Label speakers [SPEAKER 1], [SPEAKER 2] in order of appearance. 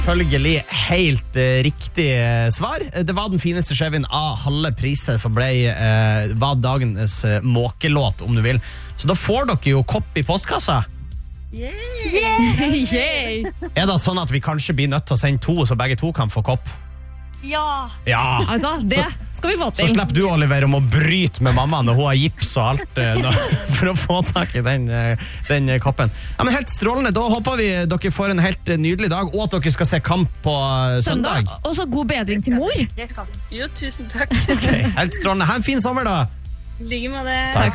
[SPEAKER 1] Følgelig helt riktig svar. Det var den fineste skjevin av halve priser som var dagens måkelåt, om du vil. Så da får dere jo kopp i postkassa.
[SPEAKER 2] Yay!
[SPEAKER 1] Er det sånn at vi kanskje blir nødt til å sende 2, så begge 2 kan få kopp?
[SPEAKER 3] Ja.
[SPEAKER 2] Det skal vi få til.
[SPEAKER 1] Så slipper du, Oliver, om å bryte med mamma når hun har gips og alt for å få tak i den koppen. Ja, men helt strålende. Da håper vi dere får en helt nydelig dag, og at dere skal se kamp på søndag.
[SPEAKER 2] Og så god bedring til mor.
[SPEAKER 3] Det skal vi. Jo, tusen takk.
[SPEAKER 1] Okay, helt strålende. Ha en fin sommer da.
[SPEAKER 3] Ligge med det.
[SPEAKER 1] Takk.